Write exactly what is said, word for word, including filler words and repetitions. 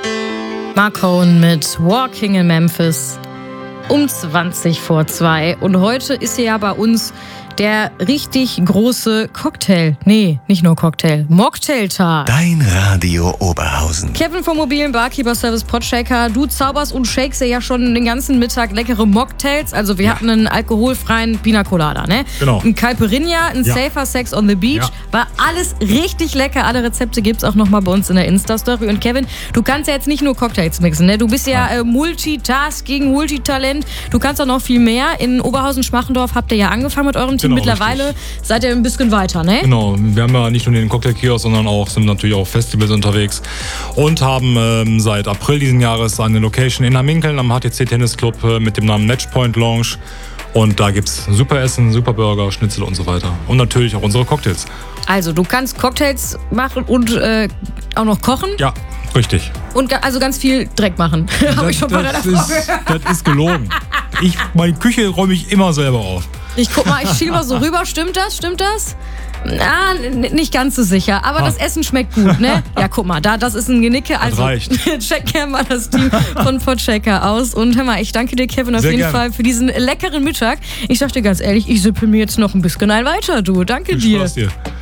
Mark Cohn mit Walking in Memphis um zwanzig vor zwei. Und heute ist hier ja bei uns der richtig große Cocktail. Nee, nicht nur Cocktail. Mocktail-Tag. Dein Radio Oberhausen. Kevin vom mobilen Barkeeper-Service Podshaker. Du zauberst und shakest ja schon den ganzen Mittag leckere Mocktails. Also wir ja. hatten einen alkoholfreien Pina Colada, ne? Genau. Ein Caipirinha, ein ja. Safer Sex on the Beach. Ja. War alles richtig lecker. Alle Rezepte gibt's auch nochmal bei uns in der Insta-Story. Und Kevin, du kannst ja jetzt nicht nur Cocktails mixen, ne? Du bist ja äh, Multitasking, Multitalent. Du kannst auch noch viel mehr. In Oberhausen-Schmachendorf habt ihr ja angefangen mit eurem Team. Genau, mittlerweile richtig. Seid ihr ein bisschen weiter, ne? Genau, wir haben ja nicht nur den Cocktail-Kiosk, sondern auch sind natürlich auch Festivals unterwegs und haben ähm, seit April diesen Jahres eine Location in Hamminkeln am H T C Tennis Club äh, mit dem Namen Matchpoint Lounge. Und da gibt's super Essen, super Burger, Schnitzel und so weiter. Und natürlich auch unsere Cocktails. Also du kannst Cocktails machen und äh, auch noch kochen? Ja, richtig. Und ga- also ganz viel Dreck machen. Habe ich schon bei deiner ist, Das ist gelogen. Ich, meine Küche räume ich immer selber auf. Ich guck mal, ich schiel mal so rüber. Stimmt das? Stimmt das? Ah, n- nicht ganz so sicher. Aber ha. das Essen schmeckt gut, ne? Ja, guck mal, da, das ist ein Genicke. Also das reicht. Check gerne mal das Team von Podshaker aus. Und hör mal, ich danke dir, Kevin, auf Sehr jeden gern. Fall für diesen leckeren Mittag. Ich sag dir ganz ehrlich, ich sippel mir jetzt noch ein bisschen ein weiter, du. Danke Viel dir. Spaß dir.